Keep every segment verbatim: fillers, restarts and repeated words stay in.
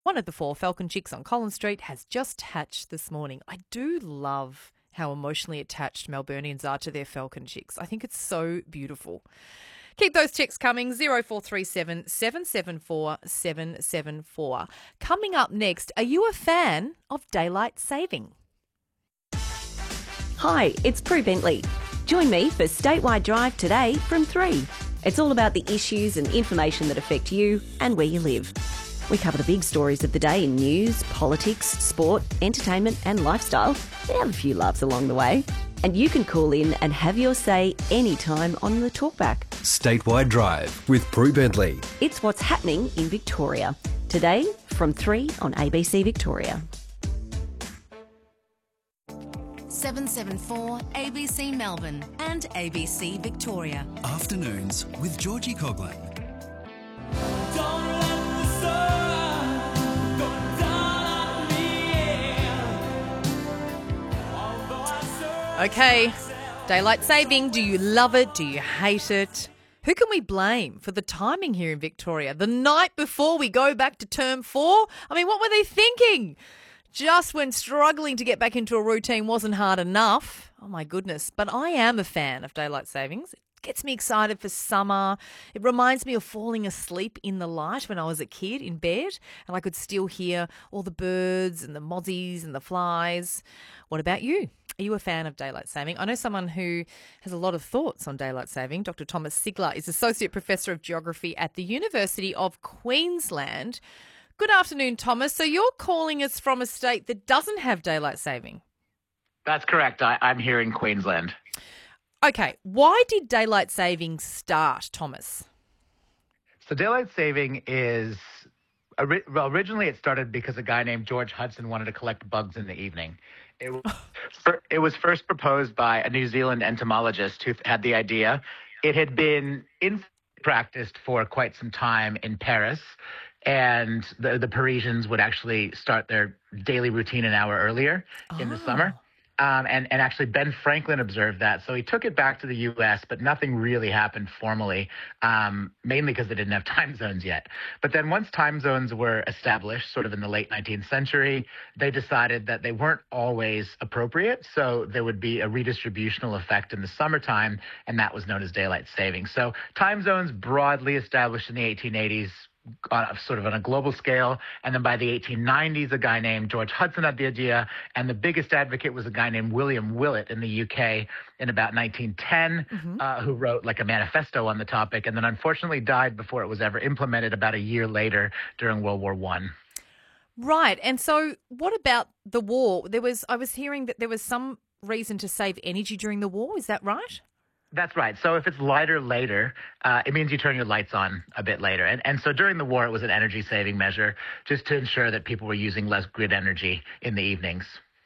One of the four falcon chicks on Collins Street has just hatched this morning. I do love how emotionally attached Melburnians are to their falcon chicks. I think it's so beautiful. Keep those checks coming, zero four three seven, seven seven four, seven seven four. Coming up next, are you a fan of daylight saving? Hi, it's Prue Bentley. Join me for Statewide Drive today from three. It's all about the issues and information that affect you and where you live. We cover the big stories of the day in news, politics, sport, entertainment and lifestyle. We have a few laughs along the way. And you can call in and have your say anytime on the Talkback. Statewide Drive with Prue Bentley. It's what's happening in Victoria. Today from three on A B C Victoria. seven seven four A B C Melbourne and A B C Victoria. Afternoons with Georgie Coughlin. Okay, daylight saving, do you love it? Do you hate it? Who can we blame for the timing here in Victoria? The night before we go back to term four? I mean, what were they thinking? Just when struggling to get back into a routine wasn't hard enough. Oh my goodness. But I am a fan of daylight savings. It gets me excited for summer. It reminds me of falling asleep in the light when I was a kid in bed and I could still hear all the birds and the mozzies and the flies. What about you? Are you a fan of daylight saving? I know someone who has a lot of thoughts on daylight saving. Doctor Thomas Sigler is Associate Professor of Geography at the University of Queensland. Good afternoon, Thomas. So you're calling us from a state that doesn't have daylight saving? That's correct. I, I'm here in Queensland. Okay. Why did daylight saving start, Thomas? So daylight saving is, well, originally it started because a guy named George Hudson wanted to collect bugs in the evening. It was, it was first proposed by a New Zealand entomologist who had the idea. It had been in practiced for quite some time in Paris, and the, the Parisians would actually start their daily routine an hour earlier oh. in the summer. Um, and, and actually Ben Franklin observed that. So he took it back to the U S, but nothing really happened formally, um, mainly because they didn't have time zones yet. But then once time zones were established, sort of in the late nineteenth century, they decided that they weren't always appropriate. So there would be a redistributional effect in the summertime, and that was known as daylight saving. So time zones broadly established in the eighteen eighties, Uh, sort of on a global scale. And then by the eighteen nineties, a guy named George Hudson had the idea. And the biggest advocate was a guy named William Willett in the U K in about nineteen ten, mm-hmm. uh, who wrote like a manifesto on the topic and then unfortunately died before it was ever implemented about a year later during World War One. Right. And so what about the war? There was, I was hearing that there was some reason to save energy during the war. Is that right? That's right. So if it's lighter later, uh, it means you turn your lights on a bit later. And and so during the war, it was an energy-saving measure just to ensure that people were using less grid energy in the evenings.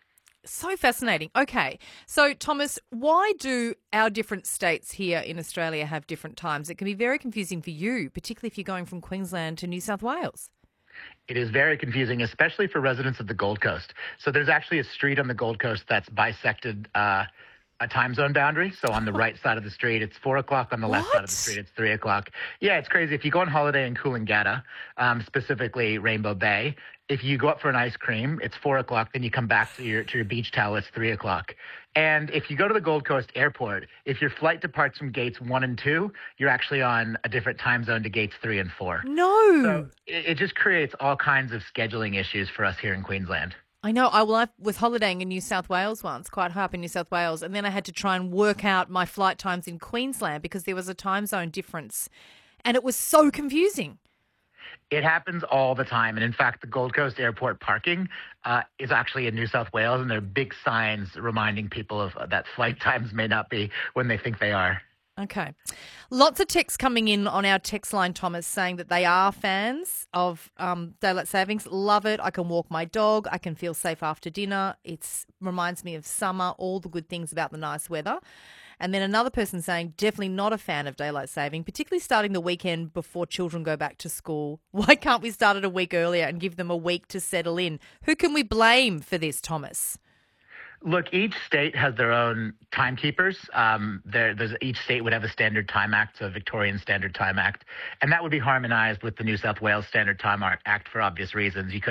So fascinating. Okay. So, Thomas, why do our different states here in Australia have different times? It can be very confusing for you, particularly if you're going from Queensland to New South Wales. It is very confusing, especially for residents of the Gold Coast. So there's actually a street on the Gold Coast that's bisected uh a time zone boundary. So on the right side of the street, it's four o'clock. On the left what? side of the street, it's three o'clock. Yeah, it's crazy. If you go on holiday in Coolangatta, um, specifically Rainbow Bay, if you go up for an ice cream, it's four o'clock. Then you come back to your to your beach towel, it's three o'clock. And if you go to the Gold Coast Airport, if your flight departs from gates one and two, you're actually on a different time zone to gates three and four. No. So it, it just creates all kinds of scheduling issues for us here in Queensland. I know. I, well, I was holidaying in New South Wales once, quite high up in New South Wales, and then I had to try and work out my flight times in Queensland because there was a time zone difference, and it was so confusing. It happens all the time. And in fact, the Gold Coast Airport parking uh, is actually in New South Wales, and there are big signs reminding people of uh, that flight times may not be when they think they are. Okay. Lots of texts coming in on our text line, Thomas, saying that they are fans of um, daylight savings. Love it. I can walk my dog. I can feel safe after dinner. It reminds me of summer, all the good things about the nice weather. And then another person saying definitely not a fan of daylight saving, particularly starting the weekend before children go back to school. Why can't we start it a week earlier and give them a week to settle in? Who can we blame for this, Thomas? Look, each state has their own timekeepers. Um, there, there's, each state would have a Standard Time Act, so Victorian Standard Time Act, and that would be harmonized with the New South Wales Standard Time Act for obvious reasons. You could